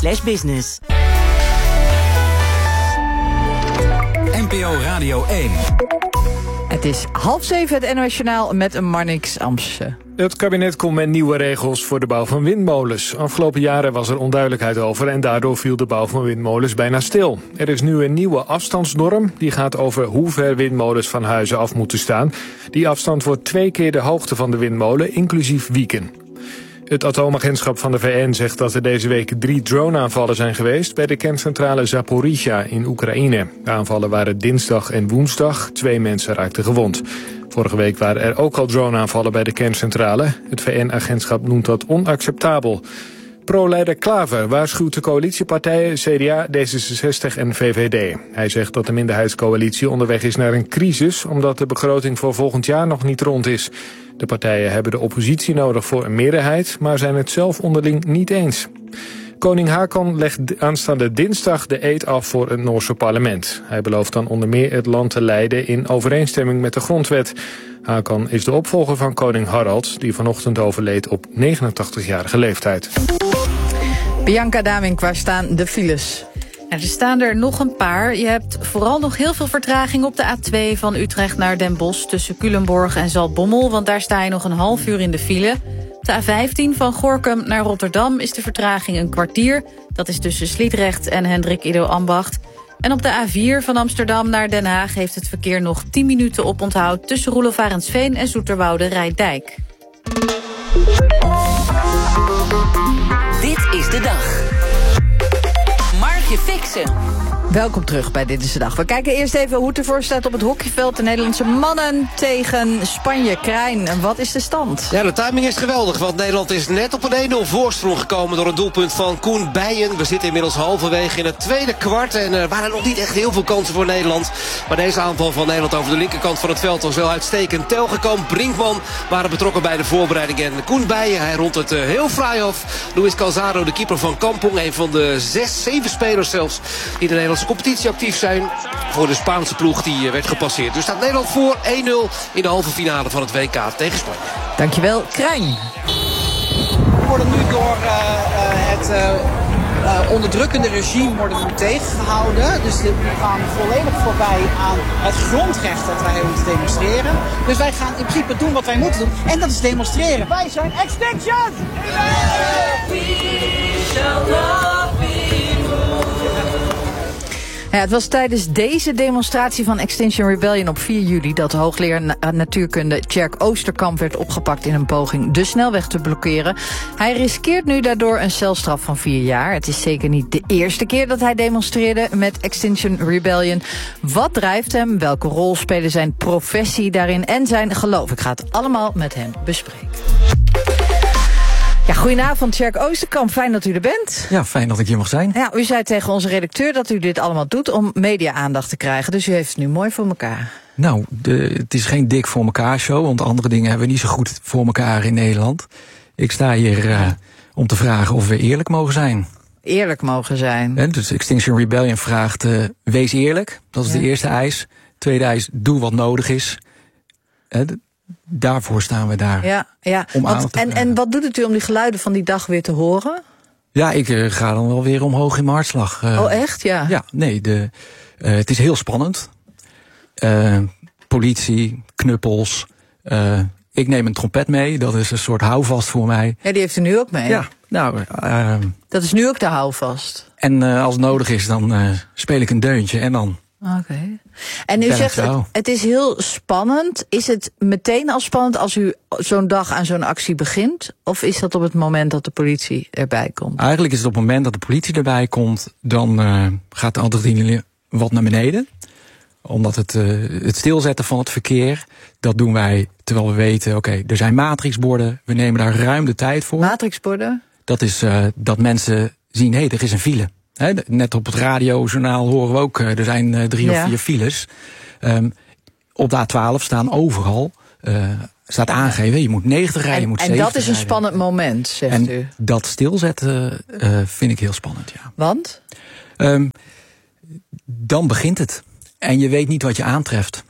NPO.nl/business. NPO Radio 1. Het is 6:30 het NOS Journaal met Marnix Amsen. Het kabinet komt met nieuwe regels voor de bouw van windmolens. Afgelopen jaren was er onduidelijkheid over en daardoor viel de bouw van windmolens bijna stil. Er is nu een nieuwe afstandsnorm. Die gaat over hoe ver windmolens van huizen af moeten staan. Die afstand wordt 2 keer de hoogte van de windmolen, inclusief wieken. Het atoomagentschap van de VN zegt dat er deze week 3 drone-aanvallen zijn geweest bij de kerncentrale Zaporizhzhia in Oekraïne. De aanvallen waren dinsdag en woensdag. 2 mensen raakten gewond. Vorige week waren er ook al drone-aanvallen bij de kerncentrale. Het VN-agentschap noemt dat onacceptabel. Pro-leider Klaver waarschuwt de coalitiepartijen CDA, D66 en VVD. Hij zegt dat de minderheidscoalitie onderweg is naar een crisis, omdat de begroting voor volgend jaar nog niet rond is. De partijen hebben de oppositie nodig voor een meerderheid, maar zijn het zelf onderling niet eens. Koning Haakon legt aanstaande dinsdag de eed af voor het Noorse parlement. Hij belooft dan onder meer het land te leiden in overeenstemming met de grondwet. Haakon is de opvolger van koning Harald, die vanochtend overleed op 89-jarige leeftijd. Bianca Damink, waar staan de files? Er staan er nog een paar. Je hebt vooral nog heel veel vertraging op de A2 van Utrecht naar Den Bosch tussen Culemborg en Zaltbommel, want daar sta je nog een half uur in de file. Op de A15 van Gorinchem naar Rotterdam is de vertraging een kwartier. Dat is tussen Sliedrecht en Hendrik Ido Ambacht. En op de A4 van Amsterdam naar Den Haag heeft het verkeer nog 10 minuten op onthoud tussen Roelof Arendsveen en Zoeterwoude Rijndijk. Dit is de dag. Markje Fixen. Welkom terug bij Dit is de Dag. We kijken eerst even hoe het ervoor staat op het hockeyveld. De Nederlandse mannen tegen Spanje. Krijn, wat is de stand? Ja, de timing is geweldig, want Nederland is net op een 1-0 voorsprong gekomen door een doelpunt van Koen Bijen. We zitten inmiddels halverwege in het tweede kwart en er waren nog niet echt heel veel kansen voor Nederland. Maar deze aanval van Nederland over de linkerkant van het veld was wel uitstekend. Telgekamp, Brinkman waren betrokken bij de voorbereiding en Koen Bijen, hij rondt het heel fraai af. Luis Calzado, de keeper van Kampong, een van de 6-7 spelers zelfs die de Nederlandse competitie actief zijn voor de Spaanse ploeg die werd gepasseerd. Dus staat Nederland voor 1-0 in de halve finale van het WK tegen Spanje. Dankjewel, Krijn. We worden nu door het onderdrukkende regime worden we tegengehouden. Dus we gaan volledig voorbij aan het grondrecht dat wij moeten demonstreren. Dus wij gaan in principe doen wat wij moeten doen. En dat is demonstreren. Wij zijn Extinction! Ja, het was tijdens deze demonstratie van Extinction Rebellion op 4 juli... dat de hoogleraar natuurkunde Tjerk Oosterkamp werd opgepakt in een poging de snelweg te blokkeren. Hij riskeert nu daardoor een celstraf van 4 jaar. Het is zeker niet de eerste keer dat hij demonstreerde met Extinction Rebellion. Wat drijft hem? Welke rol spelen zijn professie daarin en zijn geloof? Ik ga het allemaal met hem bespreken. Ja, goedenavond, Tjerk Oosterkamp. Fijn dat u er bent. Ja, fijn dat ik hier mag zijn. Ja, u zei tegen onze redacteur dat u dit allemaal doet om media-aandacht te krijgen. Dus u heeft het nu mooi voor elkaar. Nou, het is geen dik voor elkaar show, want andere dingen hebben we niet zo goed voor elkaar in Nederland. Ik sta hier om te vragen of we eerlijk mogen zijn. Eerlijk mogen zijn. Dus Extinction Rebellion vraagt, wees eerlijk. Dat is de eerste eis. Tweede eis, doe wat nodig is. Daarvoor staan we daar. Ja. Om aandacht te krijgen. En wat doet het u om die geluiden van die dag weer te horen? Ja, ik ga dan wel weer omhoog in mijn hartslag. Oh, echt? Ja. Ja, nee, het is heel spannend. Politie, knuppels. Ik neem een trompet mee, dat is een soort houvast voor mij. Ja, die heeft u nu ook mee. Ja, nou... dat is nu ook de houvast. En als het nodig is, dan speel ik een deuntje en dan... Oké. En u zegt, het is heel spannend. Is het meteen al spannend als u zo'n dag aan zo'n actie begint? Of is dat op het moment dat de politie erbij komt? Eigenlijk is het op het moment dat de politie erbij komt... dan gaat de adrenaline wat naar beneden. Omdat het stilzetten van het verkeer... dat doen wij terwijl we weten... oké, er zijn matrixborden, we nemen daar ruim de tijd voor. Matrixborden? Dat is dat mensen zien, hé, er is een file. Net op het radiojournaal horen we ook, er zijn 3 of 4 files. Op de A12 staan overal, staat aangegeven, je moet 90 rijden, je moet 70 rijden. En dat is een spannend moment, zegt u. Dat stilzetten vind ik heel spannend, ja. Want? Dan begint het. En je weet niet wat je aantreft.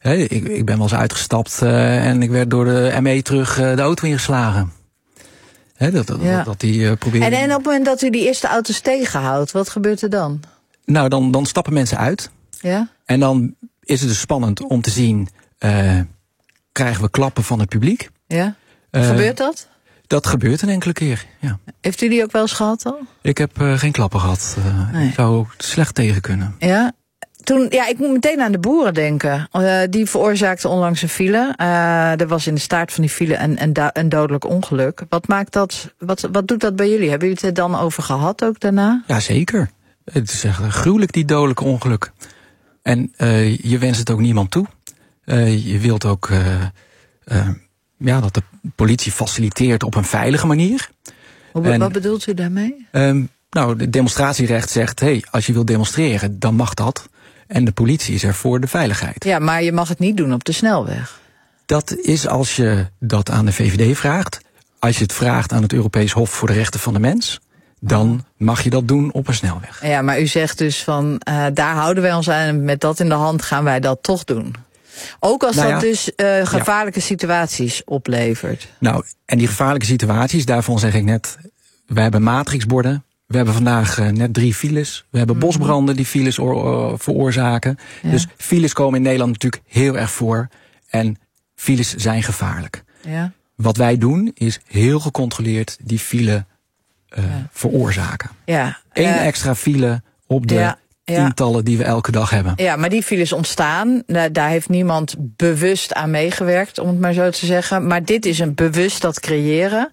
Ik ben wel eens uitgestapt en ik werd door de ME terug de auto ingeslagen. Dat die proberen. En op het moment dat u die eerste auto's tegenhoudt, wat gebeurt er dan? Nou, dan stappen mensen uit. Ja? En dan is het dus spannend om te zien, krijgen we klappen van het publiek? Ja. Gebeurt dat? Dat gebeurt een enkele keer, ja. Heeft u die ook wel eens gehad al? Ik heb geen klappen gehad. Nee. Ik zou slecht tegen kunnen. Ja. Ik moet meteen aan de boeren denken. Die veroorzaakten onlangs een file. Er was in de staart van die file een dodelijk ongeluk. Wat maakt dat? Wat doet dat bij jullie? Hebben jullie het er dan over gehad ook daarna? Ja, zeker. Het is echt gruwelijk, die dodelijke ongeluk. En je wenst het ook niemand toe. Je wilt ook dat de politie faciliteert op een veilige manier. Wat bedoelt u daarmee? Het demonstratierecht zegt, als je wilt demonstreren, dan mag dat. En de politie is er voor de veiligheid. Ja, maar je mag het niet doen op de snelweg. Dat is als je dat aan de VVD vraagt. Als je het vraagt aan het Europees Hof voor de Rechten van de Mens, dan mag je dat doen op een snelweg. Ja, maar u zegt dus van, daar houden wij ons aan en met dat in de hand gaan wij dat toch doen. Ook als dat dus gevaarlijke situaties oplevert. Nou, en die gevaarlijke situaties, daarvan zeg ik net, wij hebben matrixborden. We hebben vandaag net 3 files. We hebben bosbranden die files veroorzaken. Ja. Dus files komen in Nederland natuurlijk heel erg voor. En files zijn gevaarlijk. Ja. Wat wij doen is heel gecontroleerd die file veroorzaken. Ja. 1 extra file op de tientallen die we elke dag hebben. Ja, maar die files ontstaan. Daar heeft niemand bewust aan meegewerkt, om het maar zo te zeggen. Maar dit is een bewust dat creëren.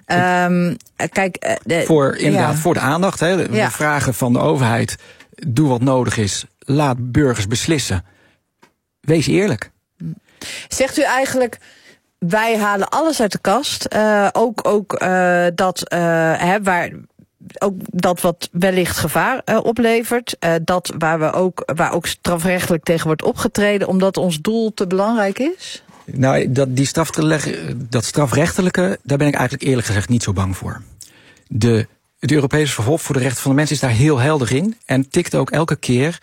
Voor de aandacht. We vragen van de overheid, doe wat nodig is. Laat burgers beslissen. Wees eerlijk. Zegt u eigenlijk, wij halen alles uit de kast. Dat wat wellicht gevaar oplevert. Waar ook strafrechtelijk tegen wordt opgetreden, omdat ons doel te belangrijk is? Nou, dat strafrechtelijke, daar ben ik eigenlijk eerlijk gezegd niet zo bang voor. Het Europese Hof voor de Rechten van de Mens is daar heel helder in en tikt ook elke keer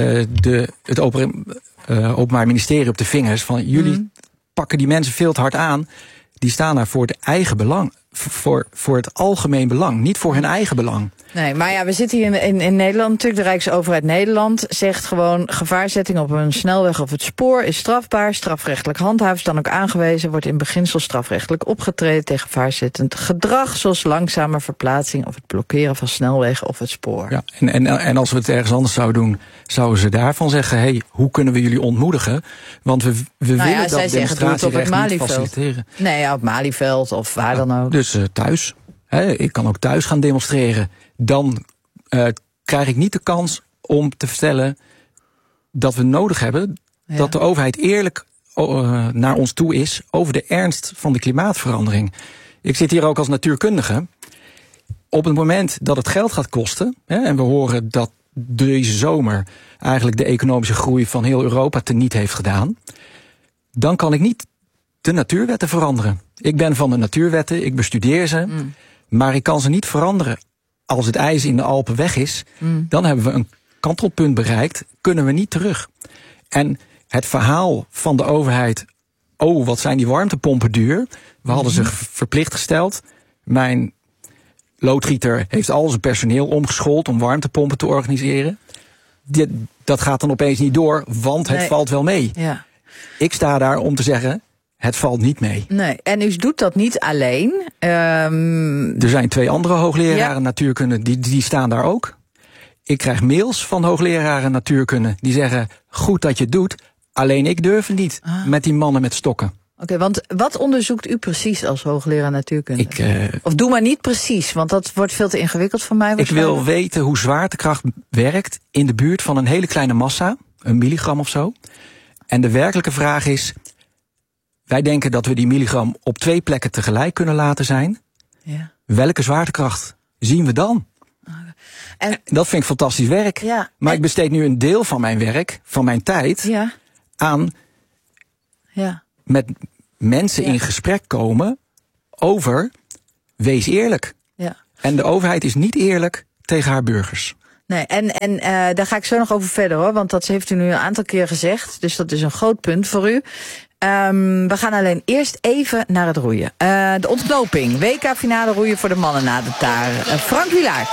het Openbaar Ministerie op de vingers van jullie pakken die mensen veel te hard aan. Die staan daar voor het eigen belang, voor het algemeen belang, niet voor hun eigen belang. Nee, maar ja, we zitten hier in Nederland natuurlijk. De Rijksoverheid Nederland zegt gewoon, gevaarzetting op een snelweg of het spoor is strafbaar. Strafrechtelijk handhaven is dan ook aangewezen. Wordt in beginsel strafrechtelijk opgetreden tegen gevaarzettend gedrag, zoals langzame verplaatsing of het blokkeren van snelwegen of het spoor. Ja, en als we het ergens anders zouden doen, zouden ze daarvan zeggen, hoe kunnen we jullie ontmoedigen? Want we willen dat demonstratierecht niet faciliteren. Nee, op Malieveld of waar dan ook. Dus thuis. Ik kan ook thuis gaan demonstreren. Dan krijg ik niet de kans om te vertellen dat we nodig hebben dat de overheid eerlijk naar ons toe is over de ernst van de klimaatverandering. Ik zit hier ook als natuurkundige. Op het moment dat het geld gaat kosten, en we horen dat deze zomer eigenlijk de economische groei van heel Europa teniet heeft gedaan, dan kan ik niet de natuurwetten veranderen. Ik ben van de natuurwetten, ik bestudeer ze, maar ik kan ze niet veranderen. Als het ijs in de Alpen weg is, dan hebben we een kantelpunt bereikt, kunnen we niet terug. En het verhaal van de overheid, wat zijn die warmtepompen duur? We hadden ze verplicht gesteld. Mijn loodgieter heeft al zijn personeel omgeschoold om warmtepompen te organiseren. Dat gaat dan opeens niet door, want het valt wel mee. Ja. Ik sta daar om te zeggen, het valt niet mee. Nee, en u doet dat niet alleen. Er zijn 2 andere hoogleraren natuurkunde, die staan daar ook. Ik krijg mails van hoogleraren natuurkunde die zeggen, goed dat je het doet, alleen ik durf het niet met die mannen met stokken. Oké, want wat onderzoekt u precies als hoogleraar natuurkunde? Of doe maar niet precies, want dat wordt veel te ingewikkeld voor mij. Ik wil weten hoe zwaartekracht werkt in de buurt van een hele kleine massa, 1 milligram of zo. En de werkelijke vraag is, wij denken dat we die milligram op 2 plekken tegelijk kunnen laten zijn. Ja. Welke zwaartekracht zien we dan? En dat vind ik fantastisch werk. Ja. Maar ik besteed nu een deel van mijn werk, van mijn tijd, aan met mensen in gesprek komen over wees eerlijk. Ja. En de overheid is niet eerlijk tegen haar burgers. Nee, en daar ga ik zo nog over verder hoor, want dat heeft u nu een aantal keer gezegd. Dus dat is een groot punt voor u. We gaan alleen eerst even naar het roeien. De ontknoping. WK-finale roeien voor de mannen na de taar. Frank Wielaert.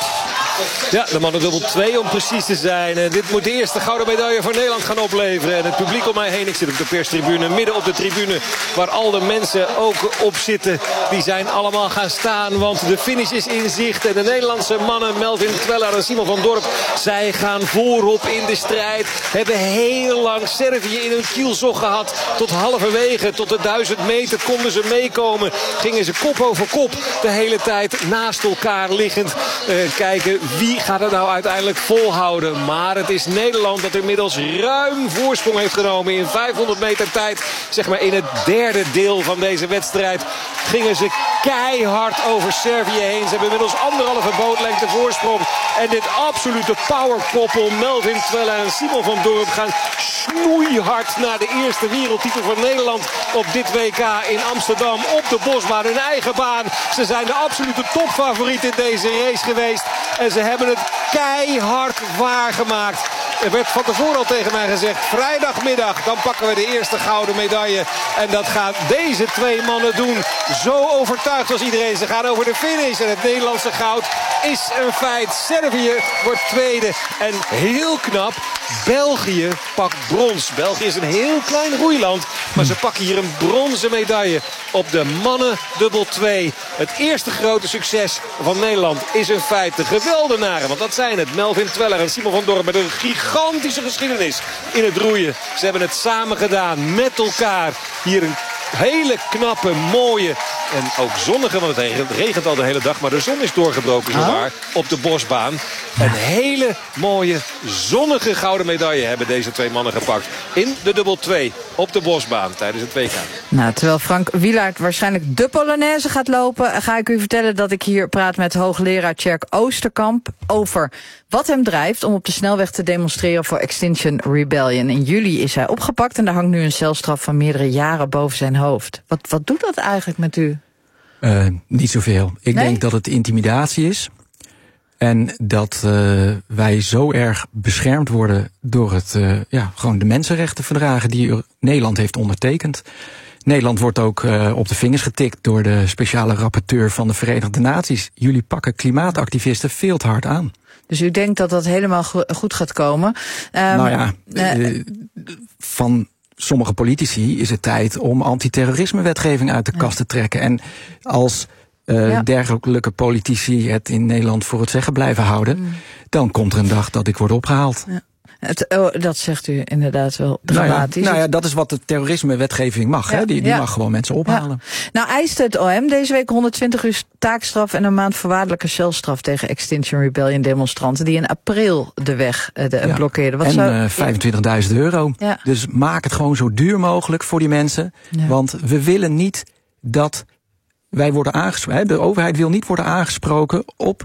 Ja, de mannen dubbel 2 om precies te zijn. En dit moet de eerste gouden medaille voor Nederland gaan opleveren. En het publiek om mij heen, ik zit op de perstribune, midden op de tribune, waar al de mensen ook op zitten, die zijn allemaal gaan staan. Want de finish is in zicht. En de Nederlandse mannen, Melvin Twellaar en Simon van Dorp, zij gaan voorop in de strijd. Hebben heel lang Servië in hun kielzog gehad. Tot halverwege, tot de 1000 meter konden ze meekomen. Gingen ze kop over kop de hele tijd naast elkaar liggend kijken. Wie gaat het nou uiteindelijk volhouden? Maar het is Nederland dat inmiddels ruim voorsprong heeft genomen. In 500 meter tijd, zeg maar in het derde deel van deze wedstrijd, gingen ze keihard over Servië heen. Ze hebben inmiddels 1,5 bootlengte voorsprong. En dit absolute powerkoppel, Melvin Twellaar en Simon van Dorp, gaan snoeihard naar de eerste wereldtitel van Nederland op dit WK in Amsterdam op de bosbaan. Hun eigen baan. Ze zijn de absolute topfavoriet in deze race geweest. En ze hebben het keihard waargemaakt. Er werd van tevoren al tegen mij gezegd, vrijdagmiddag, dan pakken we de eerste gouden medaille. En dat gaan deze twee mannen doen. Zo overtuigd was iedereen. Ze gaan over de finish. En het Nederlandse goud is een feit. Servië wordt tweede. En heel knap, België pakt brons. België is een heel klein roeiland. Maar ze pakken hier een bronzen medaille op de mannen dubbel 2. Het eerste grote succes van Nederland is een feit. De geweldenaren, want dat zijn het. Melvin Twellaar en Simon van Dorp met een gigantische geschiedenis in het roeien. Ze hebben het samen gedaan met elkaar. Hier een hele knappe, mooie en ook zonnige, want het regent al de hele dag, maar de zon is doorgebroken zowaar op de bosbaan. Een hele mooie, zonnige gouden medaille hebben deze twee mannen gepakt in de dubbel 2 op de bosbaan tijdens het WK. Nou, terwijl Frank Wielaert waarschijnlijk de Polonaise gaat lopen, ga ik u vertellen dat ik hier praat met hoogleraar Tjerk Oosterkamp over wat hem drijft om op de snelweg te demonstreren voor Extinction Rebellion. In juli is hij opgepakt en daar hangt nu een celstraf van meerdere jaren boven zijn hoofd. Wat doet dat eigenlijk met u? Niet zoveel. Ik denk dat het intimidatie is. En dat wij zo erg beschermd worden door het, gewoon de mensenrechtenverdragen die Nederland heeft ondertekend. Nederland wordt ook op de vingers getikt door de speciale rapporteur van de Verenigde Naties. Jullie pakken klimaatactivisten veel te hard aan. Dus u denkt dat dat helemaal goed gaat komen? Van sommige politici is het tijd om antiterrorisme-wetgeving uit de kast te trekken. En als dergelijke politici het in Nederland voor het zeggen blijven houden, dan komt er een dag dat ik word opgehaald. Ja. Dat zegt u inderdaad wel dramatisch. Nou ja, dat is wat de terrorisme-wetgeving mag. Ja, hè? Die mag gewoon mensen ophalen. Ja. Nou eist het OM deze week 120 uur taakstraf en een maand voorwaardelijke celstraf tegen Extinction Rebellion demonstranten die in april de weg blokkeerden. Wat €25.000. Ja. Dus maak het gewoon zo duur mogelijk voor die mensen. Ja. Want we willen niet dat wij worden aangesproken. De overheid wil niet worden aangesproken op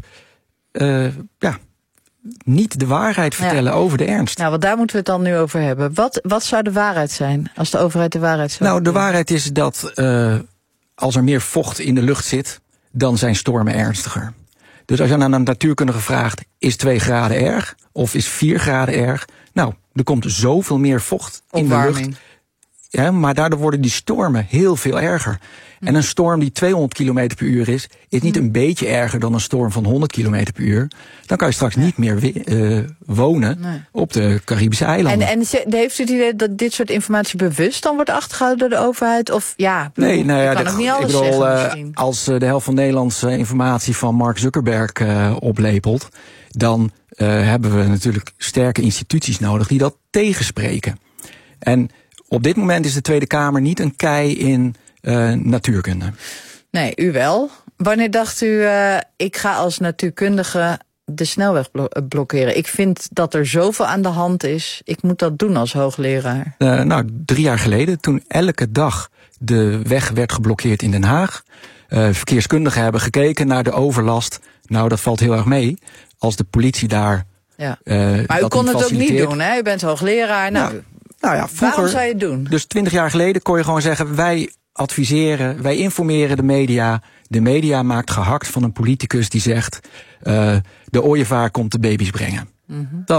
niet de waarheid vertellen over de ernst. Nou, want daar moeten we het dan nu over hebben. Wat zou de waarheid zijn als de overheid de waarheid zou Nou, de waarheid is dat als er meer vocht in de lucht zit, dan zijn stormen ernstiger. Dus als je aan een natuurkundige vraagt, is 2 graden erg of is 4 graden erg? Nou, er komt zoveel meer vocht in de lucht. Ja, maar daardoor worden die stormen heel veel erger. En een storm die 200 km per uur is niet een beetje erger dan een storm van 100 km per uur. Dan kan je straks niet meer wonen op de Caribische eilanden. En heeft u het idee dat dit soort informatie bewust dan wordt achtergehouden door de overheid? Of kan ook niet alles zeggen. Als de helft van Nederlandse informatie van Mark Zuckerberg oplepelt, dan hebben we natuurlijk sterke instituties nodig die dat tegenspreken. En op dit moment is de Tweede Kamer niet een kei in natuurkunde. Nee, u wel. Wanneer dacht u, ik ga als natuurkundige de snelweg blokkeren? Ik vind dat er zoveel aan de hand is. Ik moet dat doen als hoogleraar. 3 jaar geleden, toen elke dag de weg werd geblokkeerd in Den Haag. Verkeerskundigen hebben gekeken naar de overlast. Nou, dat valt heel erg mee. Als de politie daar maar u kon het ook niet doen, hè? U bent hoogleraar. Vroeger, waarom zou je het doen? Dus 20 jaar geleden kon je gewoon zeggen, wij adviseren, wij informeren de media. De media maakt gehakt van een politicus die zegt, de ooievaar komt de baby's brengen.